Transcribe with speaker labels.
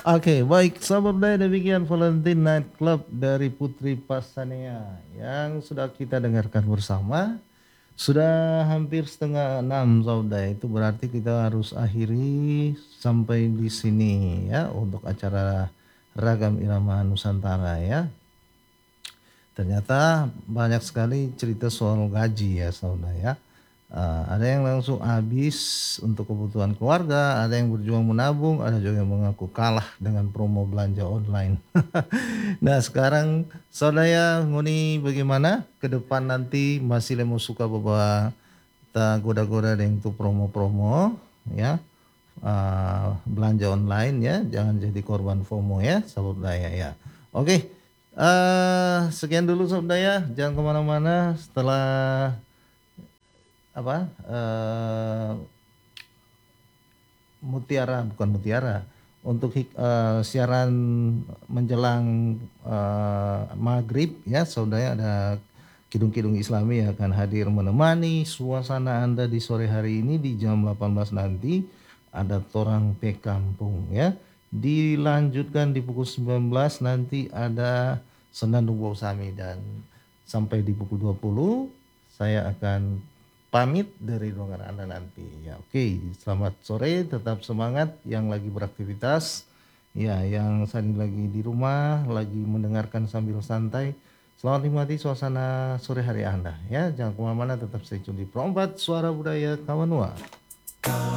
Speaker 1: Oke, baik sahabat budaya, demikian Valentine Night Club dari Putri Pasania yang sudah kita dengarkan bersama. Sudah hampir setengah enam sahabat budaya, itu berarti kita harus akhiri sampai di sini ya untuk acara Ragam Irama Nusantara ya. Ternyata banyak sekali cerita soal gaji ya saudara ya. Ada yang langsung habis untuk kebutuhan keluarga, ada yang berjuang menabung, ada juga yang mengaku kalah dengan promo belanja online. Nah sekarang saudara nguni bagaimana ke depan nanti masih lemo suka bawa ta goda-goda dengan tuh promo-promo ya. Belanja online ya, jangan jadi korban FOMO ya sahabat daya ya. Oke, sekian dulu sahabat daya, jangan kemana-mana setelah apa mutiara bukan mutiara untuk siaran menjelang maghrib ya saudara, ada Kidung-Kidung Islami yang akan hadir menemani suasana Anda di sore hari ini di jam 18 nanti. Ada Torang Pe Kampung ya. Dilanjutkan di pukul 19 nanti ada Senandung Bau Sami, dan sampai di pukul 20 saya akan pamit dari ruangan Anda nanti ya. Oke, selamat sore, tetap semangat yang lagi beraktivitas ya, yang saat ini lagi di rumah lagi mendengarkan sambil santai. Selamat nikmati suasana sore hari Anda ya. Jangan kemana-mana, tetap stay tune di Perompat Suara Budaya Kawanua.